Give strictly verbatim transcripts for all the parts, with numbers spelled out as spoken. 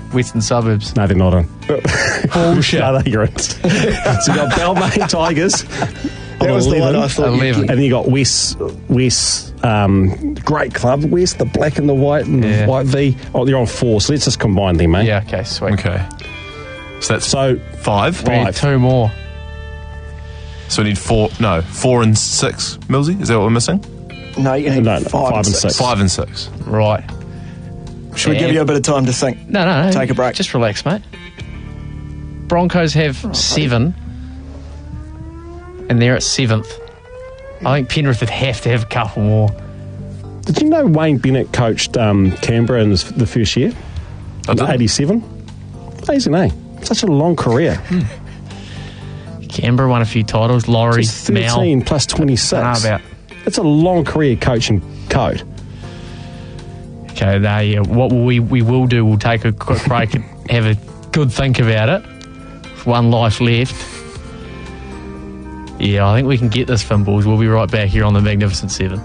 Western Suburbs? No, they're not in. Bullshit. No, they're in. So you got Balmain Tigers. That was the one I thought you'd eleven. get. And then you got West, West, um, great club, West, the black and the white and Yeah. the white V. Oh, they're on four, so let's just combine them, mate. Yeah, okay, sweet. Okay. So that's So, five. We need Five. two more. So we need four. No, four and six. Millsy, is that what we're missing? No, you need No, no, five, and six. Five and six. Right. Should we give you a bit of time to think? No, no, no. Take a break. Just relax, mate. Broncos have seven, and they're at seventh. I think Penrith would have to have a couple more. did you know Wayne Bennett coached um, Canberra in his, the first year? I didn't. eighty-seven? Amazing, eh? Such a long career. Canberra won a few titles. Laurie, It's Mal. thirteen plus twenty-six. Don't know about. It's a long career coaching code. Okay, now, yeah, what we we will do, we'll take a quick break and have a good think about it. One life left. Yeah, I think we can get this, Fimbles. We'll be right back here on the Magnificent Seven.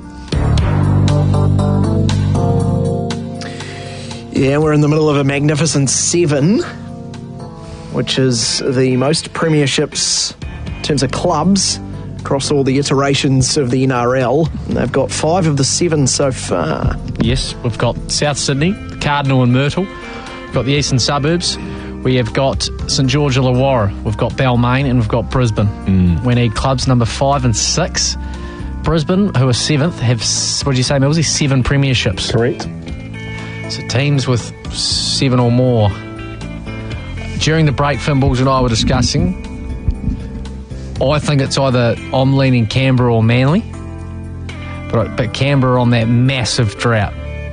Yeah, we're in the middle of a Magnificent Seven, which is the most premierships in terms of clubs across all the iterations of the N R L. And they've got five of the seven so far. Yes, we've got South Sydney, Cardinal and Myrtle. We've got the Eastern Suburbs. We have got St George Illawarra. We've got Balmain and we've got Brisbane. Mm. We need clubs number five and six. Brisbane, who are seventh, have, what did you say, Millsy? Seven premierships. Correct. So teams with seven or more. During the break, Fimballs and I were discussing, I think it's either I'm leaning Canberra or Manly, but, but Canberra on that massive drought.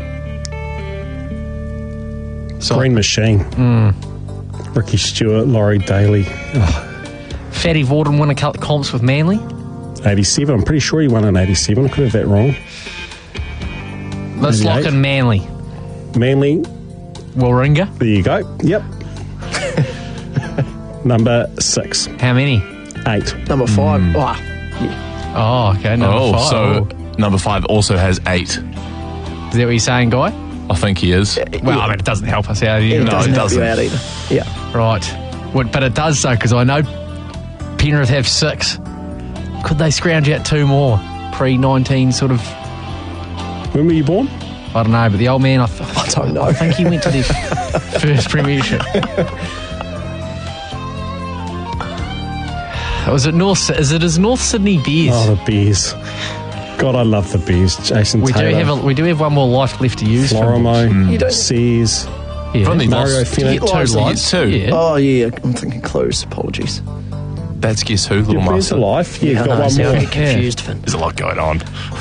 So, Green Machine. Mm. Ricky Stewart, Laurie Daly. Oh, Fatty Vorden win a couple of comps with Manly. eighty-seven. I'm pretty sure he won in eighty-seven. I could have that wrong. Let's lock eighty-eight. in Manly. Manly. Warringah. There you go. Yep. Number six. How many? Eight. Number five. Hmm. Wow. Oh, okay. Number oh, five. so number five also has eight. Is that what you're saying, Guy? I think he is. Well, I mean, it doesn't help us out. It You know. doesn't it help you doesn't. out either. Yeah. Right. What, but it does, though, because I know Penrith have six. Could they scrounge out two more? pre nineteen sort of... When were you born? I don't know, but the old man, I, th- I don't know. I think he went to their first premiership. Was it North? Is it as North Sydney Bears? Oh, the Bears. God, I love the Bears. Jason we Taylor. do have a, we do have one more life left to use. Florimo. From, You don't- Sears. yeah. From the Mario lost. Fennick. You get lives, Two you lives. get two. Yeah. Oh, yeah. I'm thinking close. Apologies. That's Guess Who, Little Your Bears Master. are life. Yeah, I you've got know, one see, I more. get confused, Finn. There's a lot going on.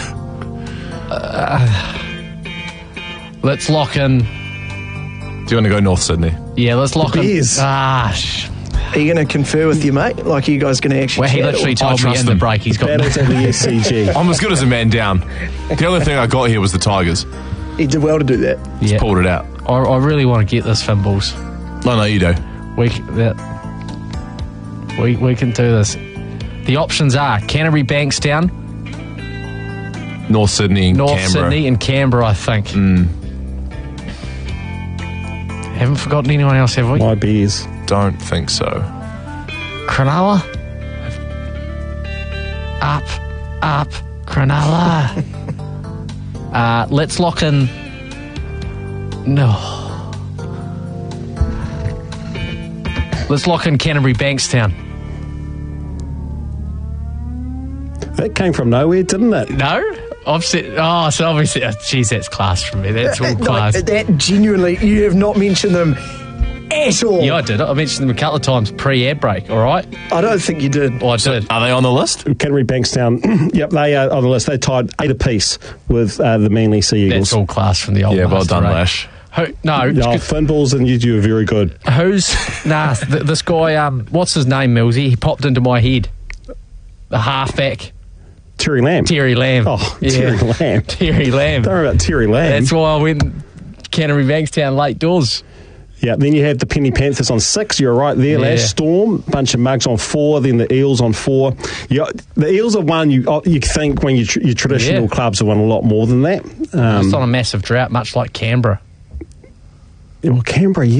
Let's lock in. Do you want to go North Sydney? Yeah, let's lock in. Bears. Ah, sh- Are you going to confer with your mate? Like, are you guys going to actually well, he chat, literally or- told me trust in the him. break he's got. Battles at the S C G. I'm as good as a man down. The only thing I got here was the Tigers. He did well to do that. Yeah. Pulled it out. I, I really want to get this, Fimballs. No, no, you do. We c- that we we can do this. The options are Canterbury, Bankstown, North Sydney and North Canberra. Sydney, and Canberra. I think. Mm, Haven't forgotten anyone else, have we? My Bears. don't think so. Cronulla. Up, up, Cronulla. uh, let's lock in. No. Let's lock in Canterbury, Bankstown. That came from nowhere, didn't it? No, I've said. Oh, so obviously, oh, geez, that's class from me. That's all Like, class. that genuinely, you have not mentioned them at all. Yeah, I did. I mentioned them a couple of times pre-ad break. All right. I don't think you did. Oh, I did. Are they on the list? Canterbury Bankstown. Yep, they are on the list. They tied eight apiece with uh, the Manly Sea Eagles. That's all class from the old. Yeah, well master, done, eh? Lash. Who? No. Yeah, it's Finballs and you do are very good. good. Who's? Nah. Th- this guy. Um. What's his name, Millsy? He popped into my head. The halfback, Terry Lamb. Terry Lamb. Oh, Yeah. Terry Lamb. Terry Lamb. Don't worry about Terry Lamb. That's why I went Canterbury, Bankstown late doors. Yeah, then you have the Penny Panthers on six. You're right there, Yeah. Lash. Storm, bunch of mugs on four. Then the Eels on four. You, the Eels are one you you think when you tr- your traditional Yeah. clubs have won a lot more than that. Um, It's on a massive drought, much like Canberra. well, Canberra, yeah.